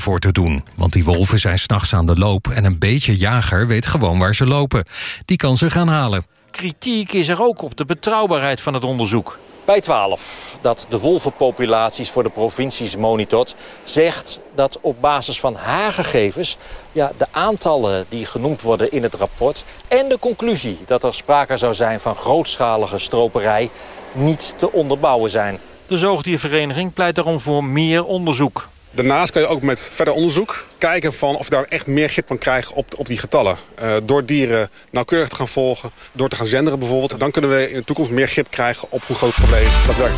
voor te doen. Want die wolven zijn 's nachts aan de loop en een beetje jager weet gewoon waar ze lopen. Die kan ze gaan halen. Kritiek is er ook op de betrouwbaarheid van het onderzoek. Bij 12, dat de wolvenpopulaties voor de provincies monitort, zegt dat op basis van haar gegevens de aantallen die genoemd worden in het rapport en de conclusie dat er sprake zou zijn van grootschalige stroperij niet te onderbouwen zijn. De Zoogdiervereniging pleit daarom voor meer onderzoek. Daarnaast kan je ook met verder onderzoek kijken of je daar echt meer grip van krijgt op die getallen. Door dieren nauwkeurig te gaan volgen, door te gaan zenderen bijvoorbeeld. Dan kunnen we in de toekomst meer grip krijgen op hoe groot het probleem daadwerkelijk